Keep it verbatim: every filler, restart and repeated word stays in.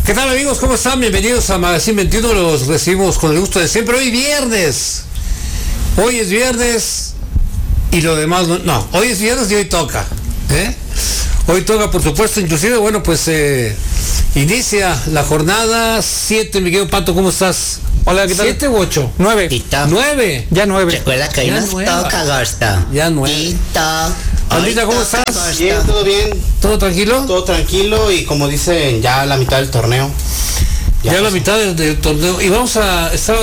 ¿Qué tal, amigos? ¿Cómo están? Bienvenidos a Magazine veintiuno. Los recibimos con el gusto de siempre. Hoy viernes. Hoy es viernes y lo demás no. No, hoy es viernes y hoy toca. ¿eh? Hoy toca, por supuesto, inclusive, bueno, pues eh, inicia la jornada siete. Miguel Pato, ¿cómo estás? Hola, ¿qué tal? ¿Siete u ocho? Nueve. Tito. Nueve. Ya nueve. Recuerda que hoy Ya nos nueva. toca, Agosto. Ya nueve. Tito. Pandita, Hoy ¿cómo toca, estás? Agosto. Bien, todo bien, ¿Todo tranquilo? todo tranquilo y como dicen, ya la mitad del torneo. Ya, pasó. la mitad del, del torneo. Y vamos a estar